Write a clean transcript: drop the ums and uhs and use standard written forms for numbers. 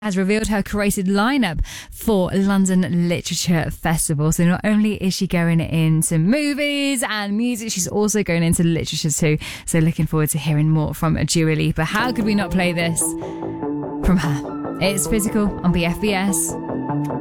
has revealed her curated lineup for London Literature Festival. So not only is she going into movies and music, she's also going into literature too. So looking forward to hearing more from Dua Lipa. How could we not play this from her? It's Physical on BFBS.